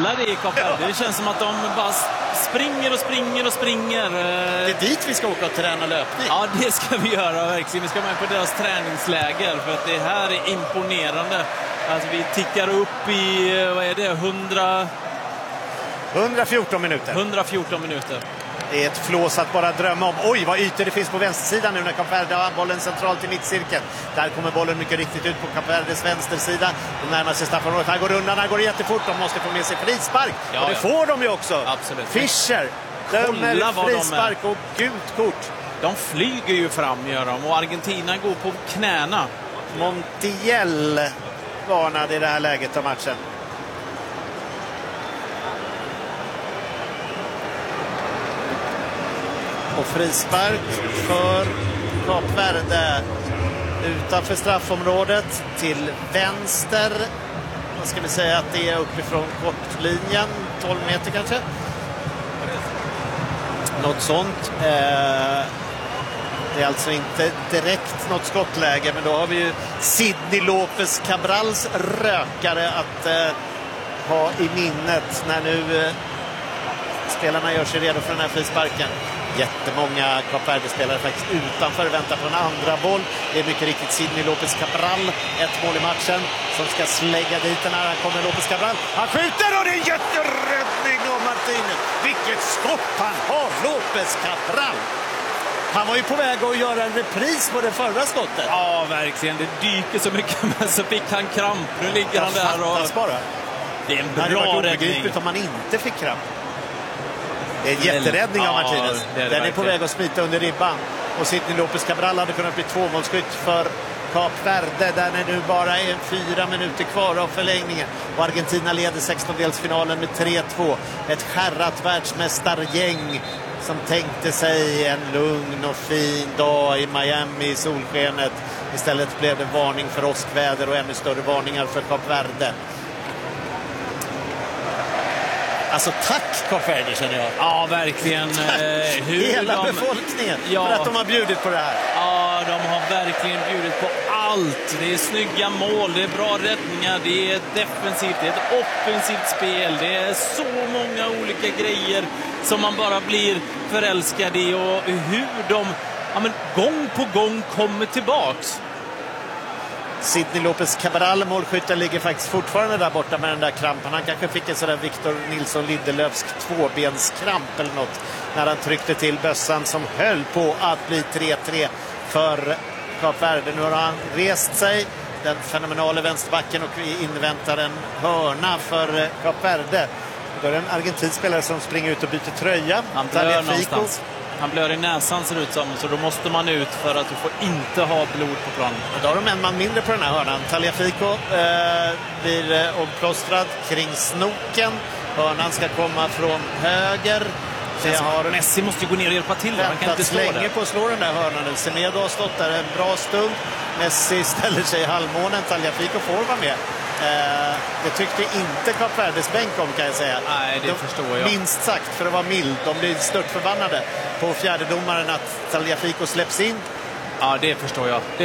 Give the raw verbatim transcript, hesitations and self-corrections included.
det i Kap Verde. Det känns som att de bara springer och springer och springer. Det är dit vi ska åka och träna löpning. Ja, det ska vi göra verkligen. Vi ska med på deras träningsläger, för att det här är imponerande. Alltså vi tickar upp i, vad är det, hundra... hundrafjorton minuter. hundrafjorton minuter. Det är ett flås att bara drömma om. Oj, vad ytor det finns på vänstersidan nu när Kap Verde har bollen centralt i mittcirkeln. Där kommer bollen mycket riktigt ut på Kap Verdes vänstersida. De närmar sig straffområdet. Här går undan, här går det jättefort. De måste få med sig frispark. Ja, och det ja. får de ju också. Absolut. Fischer dömer frispark och gult kort. De flyger ju fram, gör de. Och Argentina går på knäna. Montiel varnade i det här läget av matchen. Och frispark för Kap Verde utanför straffområdet till vänster. Vad ska vi säga att det är uppifrån kortlinjen, tolv meter kanske. Något sånt. Eh, det är alltså inte direkt något skottläge, men då har vi ju Sidney Lopez Cabrals rökare att eh, ha i minnet när nu eh, spelarna gör sig redo för den här frisparken. Jättemånga Kap Verde-spelare faktiskt utanför väntar på en andra boll. Det är mycket riktigt Sidney Lopez Cabral, ett mål i matchen, som ska slägga dit den här. Han kommer Lopez Cabral. Han skjuter och det är en jätteräddning av Martinez. Vilket skott han har, Lopez Cabral. Han var ju på väg att göra en repris på det förra skottet. Ja, verkligen. Det dyker så mycket, men så fick han kramp. Nu ligger Jag han där och... bara. Det är en Det bra var räddning. om man inte fick kramp. Det är en jätteräddning av Martinez. Ja, är den är på väg att smita under ribban. Och Sidney Lopez Cabral hade kunnat bli tvåmålsskytt för Kap Verde. Där är nu bara är fyra minuter kvar av förlängningen. Och Argentina leder sextondelsfinalen med tre två. Ett skärrat världsmästargäng som tänkte sig en lugn och fin dag i Miami i solskenet. Istället blev det varning för åskväder och ännu större varningar för Kap Verde. Alltså tack Kap Verde, känner jag. Ja, verkligen. Eh, hur Hela de... befolkningen ja. för att de har bjudit på det här. Ja, de har verkligen bjudit på allt. Det är snygga mål, det är bra räddningar, det är defensivt, det är ett offensivt spel. Det är så många olika grejer som man bara blir förälskad i. Och hur de ja, men, gång på gång kommer tillbaks. Sidney Lopez Cabral, målskytten, ligger faktiskt fortfarande där borta med den där krampen. Han kanske fick en sån där Victor Nilsson Lindelöfsk tvåbenskramp eller något när han tryckte till bössan som höll på att bli tre tre för Kap Verde. Nu har han rest sig, den fenomenala vänsterbacken, och vi inväntar en hörna för Kap Verde. Då är det en argentinsk spelare som springer ut och byter tröja. Han blör någonstans. Han blör i näsan, ser ut som, så då måste man ut för att du får inte ha blod på planen. Och då har de en man mindre på den här hörnan. Tagliafico eh, blir eh, omplåstrad kring snoken. Hörnan ska komma från höger. Det har... Messi måste ju gå ner och hjälpa till. Han kan inte stå länge där. på att slå den där hörnan nu. Semedo har stått där en bra stund. Messi ställer sig i halvmånen. Tagliafico får vara med. Eh, det tyckte inte Kap Verdes bänk om, kan jag säga. Nej, det de, förstår jag. Minst sagt, för att vara mild. De blir stört förbannade på fjärdedomaren att Tagliafico släpps in. Ja, det förstår jag. Det